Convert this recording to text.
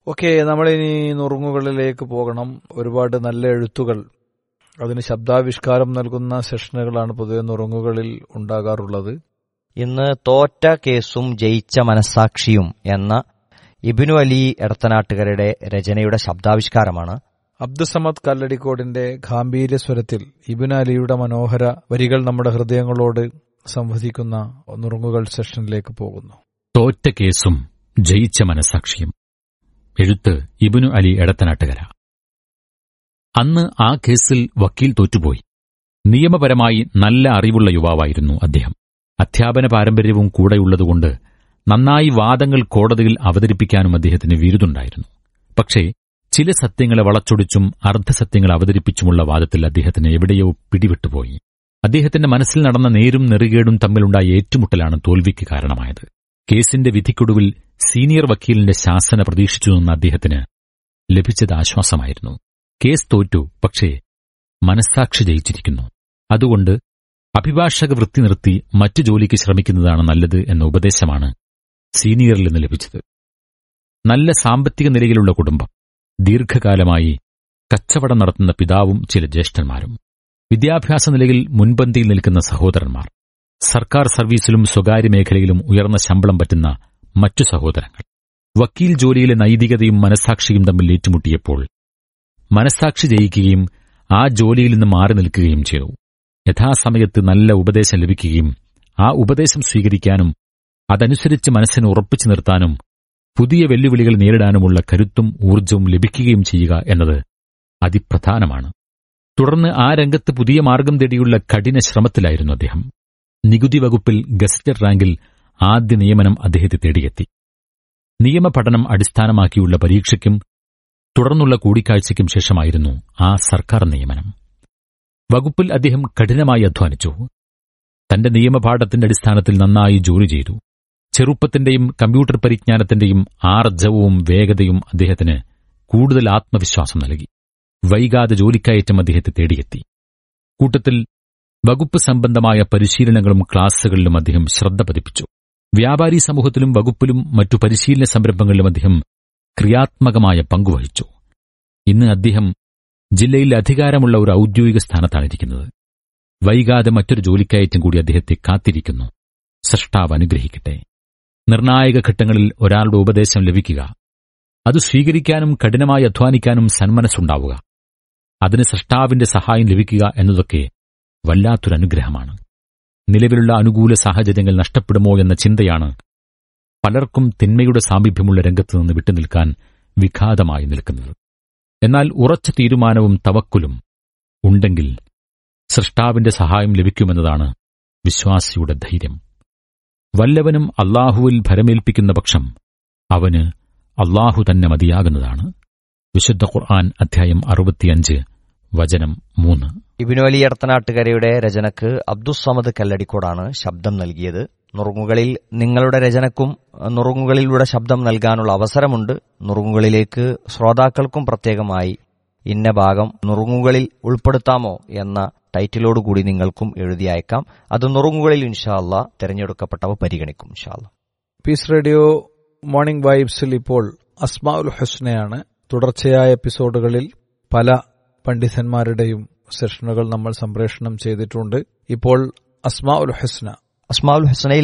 Okay, നമ്മളിനി നുറുങ്ങുകളിലേക്ക് പോകണം. ഒരുപാട് നല്ല എഴുത്തുകൾ, അതിന് ശബ്ദാവിഷ്കാരം നൽകുന്ന സെഷനുകളാണ് പൊതുവെ നുറുങ്ങുകളിൽ ഉണ്ടാകാറുള്ളത്. ഇന്ന് തോറ്റ കേസും ജയിച്ച മനസ്സാക്ഷിയും എന്ന ഇബ്നു അലി എടത്തനാട്ടുകരുടെ രചനയുടെ ശബ്ദാവിഷ്കാരമാണ്. അബ്ദുസമദ് കല്ലടിക്കോടിന്റെ ഗാംഭീര്യ സ്വരത്തിൽ ഇബ്നു അലിയുടെ മനോഹര വരികൾ നമ്മുടെ ഹൃദയങ്ങളോട് സംവദിക്കുന്ന നുറുങ്ങുകൾ സെഷനിലേക്ക് പോകുന്നു. തോറ്റ കേസും ജയിച്ച മനസ്സാക്ഷിയും. എഴുത്ത് ഇബ്നു അലി എടത്തനാട്ടുകര. അന്ന് ആ കേസിൽ വക്കീൽ തോറ്റുപോയി. നിയമപരമായി നല്ല അറിവുള്ള യുവാവായിരുന്നു അദ്ദേഹം. അധ്യാപന പാരമ്പര്യവും കൂടെയുള്ളതുകൊണ്ട് നന്നായി വാദങ്ങൾ കോടതിയിൽ അവതരിപ്പിക്കാനും അദ്ദേഹത്തിന് വിരുദുണ്ടായിരുന്നു. പക്ഷേ ചില സത്യങ്ങളെ വളച്ചൊടിച്ചും അർദ്ധസത്യങ്ങൾ അവതരിപ്പിച്ചുമുള്ള വാദത്തിൽ അദ്ദേഹത്തിന് എവിടെയോ പിടിവിട്ടുപോയി. അദ്ദേഹത്തിന്റെ മനസ്സിൽ നടന്ന നേരും നെറുകേടും തമ്മിലുണ്ടായ ഏറ്റുമുട്ടലാണ് തോൽവിക്ക് കാരണമായത്. കേസിന്റെ വിധിക്കൊടുവിൽ സീനിയർ വക്കീലിന്റെ ശാസന പ്രതീക്ഷിച്ചു നിന്ന അദ്ദേഹത്തിന് ലഭിച്ചത് ആശ്വാസമായിരുന്നു. കേസ് തോറ്റു, പക്ഷേ മനസ്സാക്ഷി ജയിച്ചിരിക്കുന്നു. അതുകൊണ്ട് അഭിഭാഷക വൃത്തി നിർത്തി മറ്റു ജോലിക്ക് ശ്രമിക്കുന്നതാണ് നല്ലത് എന്ന ഉപദേശമാണ് സീനിയറിൽ നിന്ന് ലഭിച്ചത്. നല്ല സാമ്പത്തിക നിലയിലുള്ള കുടുംബം, ദീർഘകാലമായി കച്ചവടം നടത്തുന്ന പിതാവും ചില ജ്യേഷ്ഠന്മാരും, വിദ്യാഭ്യാസ നിലയിൽ മുൻപന്തിയിൽ നിൽക്കുന്ന സഹോദരന്മാർ, സർക്കാർ സർവീസിലും സ്വകാര്യ മേഖലയിലും ഉയർന്ന ശമ്പളം പറ്റുന്ന മറ്റു സഹോദരങ്ങൾ. വക്കീൽ ജോലിയിലെ നൈതികതയും മനസ്സാക്ഷിയും തമ്മിൽ ഏറ്റുമുട്ടിയപ്പോൾ മനസ്സാക്ഷി ജയിക്കുകയും ആ ജോലിയിൽ നിന്ന് മാറി നിൽക്കുകയും ചെയ്തു. യഥാസമയത്ത് നല്ല ഉപദേശം ലഭിക്കുകയും ആ ഉപദേശം സ്വീകരിക്കാനും അതനുസരിച്ച് മനസ്സിനെ ഉറപ്പിച്ചു നിർത്താനും പുതിയ വെല്ലുവിളികൾ നേരിടാനുമുള്ള കരുത്തും ഊർജ്ജവും ലഭിക്കുകയും ചെയ്യുക എന്നത് അതിപ്രധാനമാണ്. തുടർന്ന് ആ രംഗത്ത് പുതിയ മാർഗം തേടിയുള്ള കഠിന ശ്രമത്തിലായിരുന്നു അദ്ദേഹം. നികുതി വകുപ്പിൽ ഗസറ്റഡ് റാങ്കിൽ ആദ്യ നിയമനം അദ്ദേഹത്തെ തേടിയെത്തി. നിയമപഠനം അടിസ്ഥാനമാക്കിയുള്ള പരീക്ഷയ്ക്കും തുടർന്നുള്ള കൂടിക്കാഴ്ചയ്ക്കും ശേഷമായിരുന്നു ആ സർക്കാർ നിയമനം. വകുപ്പിൽ അദ്ദേഹം കഠിനമായി അധ്വാനിച്ചു. തന്റെ നിയമപാഠത്തിന്റെ അടിസ്ഥാനത്തിൽ നന്നായി ജോലി ചെയ്തു. ചെറുപ്പത്തിന്റെയും കമ്പ്യൂട്ടർ പരിജ്ഞാനത്തിന്റെയും ആർജവവും വേഗതയും അദ്ദേഹത്തിന് കൂടുതൽ ആത്മവിശ്വാസം നൽകി. വൈകാതെ ജോലിക്കയറ്റം അദ്ദേഹത്തെ തേടിയെത്തി. കൂട്ടത്തിൽ വകുപ്പ് സംബന്ധമായ പരിശീലനങ്ങളും ക്ലാസുകളിലും അദ്ദേഹം ശ്രദ്ധ പതിപ്പിച്ചു. വ്യാപാരി സമൂഹത്തിലും വകുപ്പിലും മറ്റു പരിശീലന സംരംഭങ്ങളിലും അദ്ദേഹം ക്രിയാത്മകമായ പങ്കുവഹിച്ചു. ഇന്ന് അദ്ദേഹം ജില്ലയിൽ അധികാരമുള്ള ഒരു ഔദ്യോഗിക സ്ഥാനത്താണിരിക്കുന്നത്. വൈകാതെ മറ്റൊരു ജോലിക്കയറ്റം കൂടി അദ്ദേഹത്തെ കാത്തിരിക്കുന്നു. സൃഷ്ടാവ് അനുഗ്രഹിക്കട്ടെ. നിർണായക ഘട്ടങ്ങളിൽ ഒരാളുടെ ഉപദേശം ലഭിക്കുക, അത് സ്വീകരിക്കാനും കഠിനമായി അധ്വാനിക്കാനും സന്മനസ്സുണ്ടാവുക, അതിന് സൃഷ്ടാവിന്റെ സഹായം ലഭിക്കുക എന്നതൊക്കെ വല്ലാത്തൊരനുഗ്രഹമാണ്. നിലവിലുള്ള അനുകൂല സാഹചര്യങ്ങൾ നഷ്ടപ്പെടുമോ എന്ന ചിന്തയാണ് പലർക്കും തിന്മയുടെ സാമീപ്യമുള്ള രംഗത്ത് നിന്ന് വിട്ടുനിൽക്കാൻ വിഘാതമായി നിൽക്കുന്നത്. എന്നാൽ ഉറച്ച തീരുമാനവും തവക്കുലും ഉണ്ടെങ്കിൽ സൃഷ്ടാവിന്റെ സഹായം ലഭിക്കുമെന്നതാണ് വിശ്വാസിയുടെ ധൈര്യം. വല്ലവനും അല്ലാഹുവിൽ ഭരമേൽപ്പിക്കുന്ന പക്ഷം അവന് അല്ലാഹു തന്നെ മതിയാകുന്നതാണ്. വിശുദ്ധ ഖുർആൻ അധ്യായം 65 വചനം 3. ഇബ്നു അലി എടത്തനാട്ടുകരയുടെ രചനക്ക് അബ്ദുസ്സമദ് കല്ലടിക്കോടാണ് ശബ്ദം നൽകിയത്. നുറുങ്ങുകളിൽ നിങ്ങളുടെ രചനക്കും നുറുങ്ങുകളിലൂടെ ശബ്ദം നൽകാനുള്ള അവസരമുണ്ട്. നുറുങ്ങുകളിലേക്ക് ശ്രോതാക്കൾക്കും പ്രത്യേകമായി ഇന്ന ഭാഗം നുറുങ്ങുകളിൽ ഉൾപ്പെടുത്താമോ എന്ന ടൈറ്റിലോടുകൂടി നിങ്ങൾക്കും എഴുതി അയക്കാം. അത് നുറുങ്ങുകളിൽ ഇൻഷാ അല്ലാഹ് തിരഞ്ഞെടുക്കപ്പെട്ടവ പരിഗണിക്കും ഇൻഷാ അല്ലാഹ്. പീസ് റേഡിയോ മോർണിംഗ് വൈബ്സിൽ ഇപ്പോൾ അസ്മാഉൽ ഹുസ്നയാണ്. തുടർച്ചയായ എപ്പിസോഡുകളിൽ പല പണ്ഡിതന്മാരുടെയും സെഷനുകൾ നമ്മൾ സംപ്രേഷണം ചെയ്തിട്ടുണ്ട്. ഇപ്പോൾ അസ്മാഉൽ ഹുസ്ന